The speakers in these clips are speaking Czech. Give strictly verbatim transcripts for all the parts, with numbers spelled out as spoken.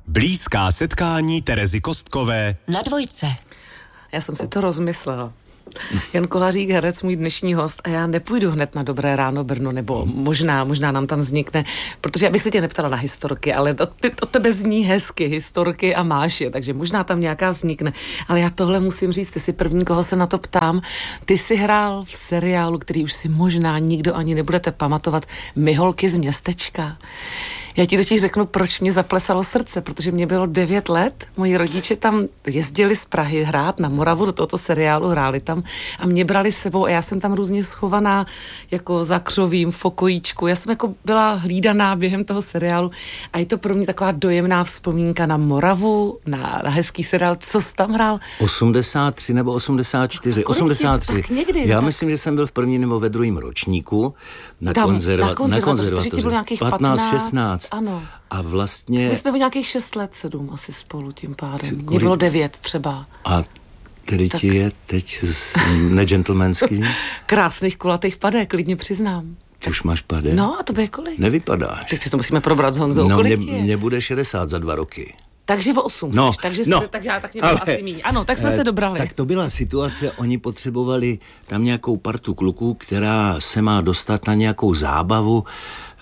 Blízká setkání Terezy Kostkové na Dvojce. Já jsem si to rozmyslela. Jan Kolařík, herec, můj dnešní host, a já nepůjdu hned na Dobré ráno Brno, nebo možná, možná nám tam vznikne, protože já bych se tě neptala na historky, ale od, ty, od tebe zní hezky, historky a máš je, takže možná tam nějaká vznikne. Ale já tohle musím říct, ty jsi první, koho se na to ptám. Ty jsi hrál v seriálu, který už si možná nikdo ani nebudete pamatovat, My holky z městečka. Já ti totiž řeknu, proč mě zaplesalo srdce, protože mě bylo devět let, moji rodiče tam jezdili z Prahy hrát na Moravu do tohoto seriálu, hráli tam a mě brali s sebou a já jsem tam různě schovaná jako za křovím v pokojíčku. Já jsem jako byla hlídaná během toho seriálu a je to pro mě taková dojemná vzpomínka na Moravu, na, na hezký seriál. Co jsi tam hrál? osmdesát tři nebo osmdesát čtyři? osmdesát tři. Tak někdy. Já tak... myslím, že jsem byl v prvním nebo ve druhém ročníku na, tam, konzerva- na, konzerva- na konzervatoři. To bylo nějakých patnáct šestnáct. Ano. A vlastně... My jsme o nějakých šest let, sedm asi spolu tím pádem. Kolik... Mně bylo devět třeba. A tedy tak... ti je teď z... negentlemanský? Krásných kulatých padek, klidně přiznám. Ty už máš pade? No a to by kolik? Nevypadáš. Teď si to musíme probrat s Honzou. No, kolik mě, mě bude šedesát za dva roky. Takže o osm no, seš, takže no, se, tak já tak mě bylo asi míň. Ano, tak jsme eh, se dobrali. Tak to byla situace, oni potřebovali tam nějakou partu kluků, která se má dostat na nějakou zábavu, eh,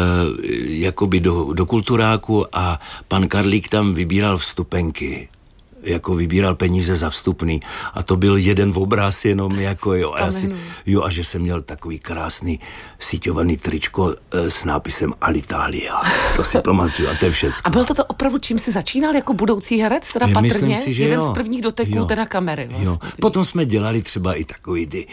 jakoby do, do kulturáku a pan Karlík tam vybíral vstupenky. Jako vybíral peníze za vstupný a to byl jeden obraz jenom jako jo a, si, jo a že jsem měl takový krásný síťovaný tričko e, s nápisem Alitalia, to si pamatuju a to je všecko. A bylo to to opravdu, čím jsi začínal jako budoucí herec, teda je, patrně si, že jeden jo. z prvních doteků jo. teda kamery vlastně. Jo. Potom jsme dělali třeba i takový ty,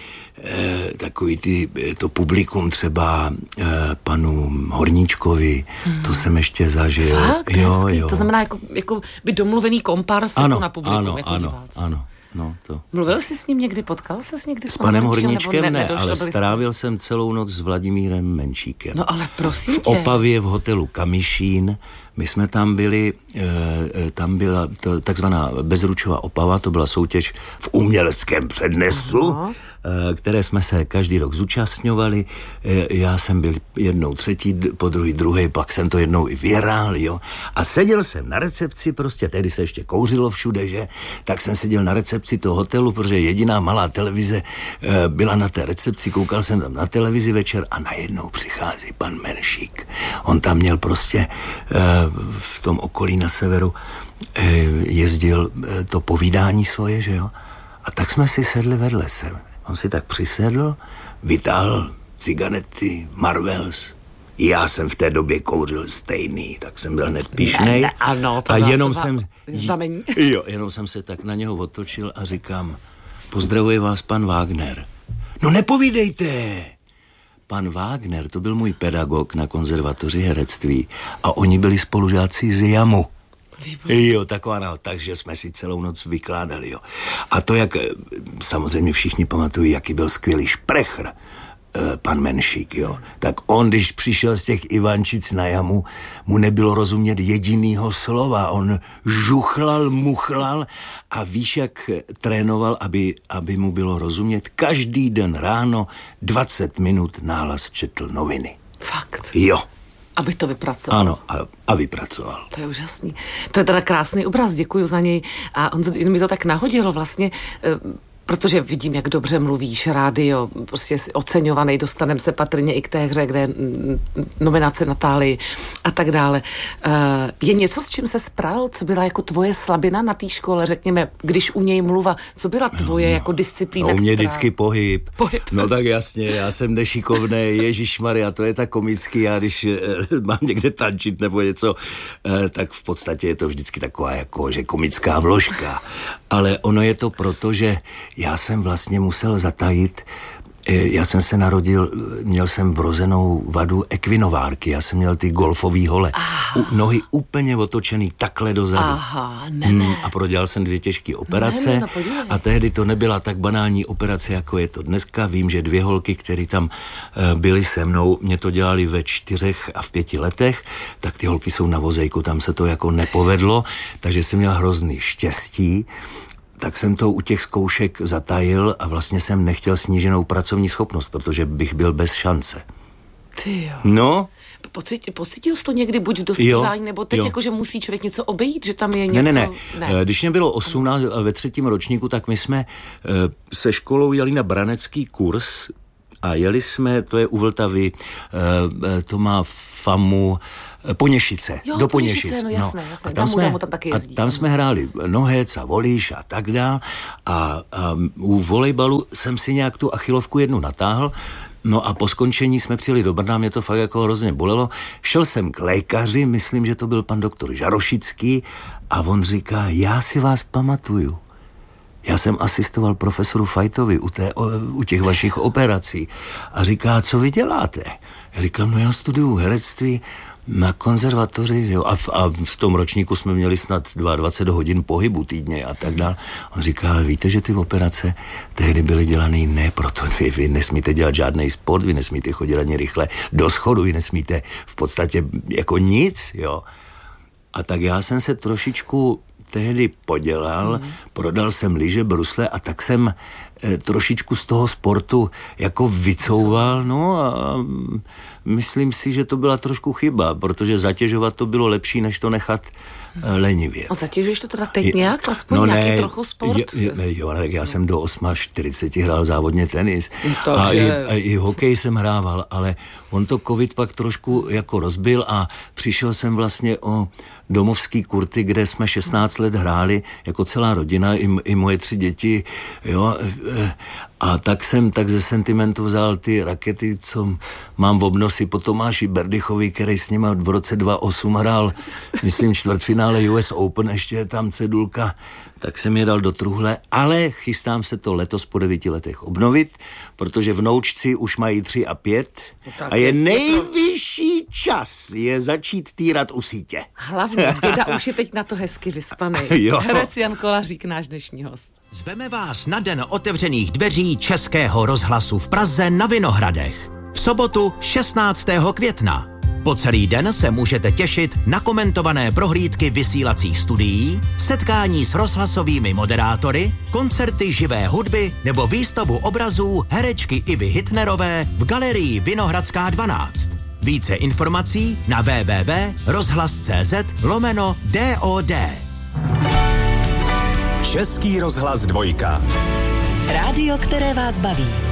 e, takový ty to publikum třeba e, panu Horníčkovi, hmm. to jsem ještě zažil. Fakt, jo, hezký. jo. To znamená jako, jako by domluvený kompars ano, na publikum, ano, jako ano, diváci. ano, no to. Mluvil jsi s ním někdy, potkal se s někdy s, s panem Horníčkem, Horníčkem ne, ne, ale strávil jsem celou noc s Vladimírem Menšíkem. No ale prosím tě. V Opavě v hotelu Kamišín, my jsme tam byli, e, tam byla to, takzvaná Bezručová Opava, to byla soutěž v uměleckém přednesu, e, které jsme se každý rok zúčastňovali. E, já jsem byl jednou třetí, po druhý druhý, pak jsem to jednou i vyhrál, jo. A seděl jsem na recepci, prostě tehdy se ještě kouřilo všude, že? Tak jsem seděl na recepci toho hotelu, protože jediná malá televize e, byla na té recepci, koukal jsem tam na televizi večer a najednou přichází pan Menšík. On tam měl prostě e, v tom okolí na severu e, jezdil e, to povídání svoje, že jo? A tak jsme si sedli vedle se. On si tak přisedl, vytáhl cigarety, Marvels. Já jsem v té době kouřil stejný, tak jsem byl hned pyšnej. Ne, ne, ano, to a byla, jenom to jsem znamení. Jo, jenom jsem se tak na něho otočil a říkám, pozdravuje vás pan Wagner. No nepovídejte! Pan Wagner, to byl můj pedagog na konzervatoři herectví a oni byli spolužáci z Jamu. Výborně. Jo, taková no, takže jsme si celou noc vykládali, jo. A to, jak samozřejmě všichni pamatují, jaký byl skvělý šprechr, pan Menšík, jo. Tak on, když přišel z těch Ivančic na Jamu, mu nebylo rozumět jedinýho slova. On žuchlal, muchlal a víš, jak trénoval, aby, aby mu bylo rozumět. Každý den ráno dvacet minut nahlas četl noviny. Fakt? Jo. Aby to vypracoval. Ano, a, a vypracoval. To je úžasný. To je teda krásný obraz, děkuju za něj. A on mi to tak nahodilo vlastně, protože vidím, jak dobře mluvíš, rádio, prostě jsi oceňovaný, dostaneme se patrně i k té hře, kde je nominace Natálii a tak dále. Je něco, s čím se spral, co byla jako tvoje slabina na té škole, řekněme, když u něj mluva, co byla tvoje no, jako disciplína? No, u mě která... vždycky pohyb. pohyb. No tak jasně, já jsem nešikovnej, ježišmarja, to je tak komický, já když eh, mám někde tančit nebo něco, eh, tak v podstatě je to vždycky taková jako, že komická vložka. Ale ono je to proto, že já jsem vlastně musel zatajit, já jsem se narodil, měl jsem vrozenou vadu ekvinovárky, já jsem měl ty golfový hole, U, nohy úplně otočený takhle dozadu. Aha, ne, ne. Hmm, a prodělal jsem dvě těžké operace ne, ne, no, a tehdy to nebyla tak banální operace, jako je to dneska. Vím, že dvě holky, které tam uh, byly se mnou, mě to dělali ve čtyřech a v pěti letech, tak ty holky jsou na vozejku, tam se to jako nepovedlo, takže jsem měl hrozný štěstí. Tak jsem to u těch zkoušek zatajil a vlastně jsem nechtěl sníženou pracovní schopnost, protože bych byl bez šance. Ty jo. No. Pocit, pocítil jsi to někdy buď v dospívání, nebo teď, jako, že musí člověk něco obejít, že tam je něco... Ne, ne, ne. ne. Když mě bylo osmnáct ve třetím ročníku, tak my jsme se školou jeli na branecký kurz a jeli jsme, to je u Vltavy, to má famu, Poněšice, jo, do Poněšic. Poněšice, no jasné, jasné. A tam, damu, jsme, damu tam taky jezdí. A tam jsme hráli nohec a volíš a tak dál. A, a u volejbalu jsem si nějak tu achilovku jednu natáhl. No a po skončení jsme přijeli do Brna, mě to fakt jako hrozně bolelo. Šel jsem k lékaři, myslím, že to byl pan doktor Žarošický, a on říká, já si vás pamatuju. Já jsem asistoval profesoru Fajtovi u, té, u těch vašich operací. A říká, co vy děláte? Já říkám, no já studuju herectví na konzervatoři, jo, a, v, a v tom ročníku jsme měli snad dvacet dva hodin pohybu týdně a tak dál. On říká, ale víte, že ty operace tehdy byly dělané ne proto, vy, vy nesmíte dělat žádný sport, vy nesmíte chodit ani rychle do schodu, vy nesmíte v podstatě jako nic, jo. A tak já jsem se trošičku tehdy podělal, mm. prodal jsem lyže, brusle a tak jsem e, trošičku z toho sportu jako vycouval, no a myslím si, že to byla trošku chyba, protože zatěžovat to bylo lepší, než to nechat e, lenivě. A zatěžuješ to teda teď nějak, aspoň no nějaký ne, trochu sport? Jo, jo, tak já jsem do čtyřiceti osmi hrál závodně tenis Takže... a, i, a i hokej jsem hrával, ale on to covid pak trošku jako rozbil a přišel jsem vlastně o domovský kurty, kde jsme šestnáct let hráli jako celá rodina, i, i moje tři děti, jo, a tak jsem tak ze sentimentu vzal ty rakety, co mám v obnosi po Tomáši Berdychovi, který s nima v roce dva tisíce osm hrál, myslím, čtvrtfinále U S Open, ještě je tam cedulka, tak jsem je dal do truhle, ale chystám se to letos po devíti letech obnovit, protože vnoučci už mají tři a pět tak a je nejvyšší čas je začít týrat u sítě. Hlavně, děda už je teď na to hezky vyspaný. Herec Jan Kolařík, náš dnešní host. Zveme vás na den otevřených dveří Českého rozhlasu v Praze na Vinohradech. V sobotu šestnáctého května. Po celý den se můžete těšit na komentované prohlídky vysílacích studií, setkání s rozhlasovými moderátory, koncerty živé hudby nebo výstavu obrazů herečky Ivy Hitnerové v galerii Vinohradská dvanáct. Více informací na w w w tečka rozhlas tečka c z lomeno D O D. Český rozhlas dvojka. Rádio, které vás baví.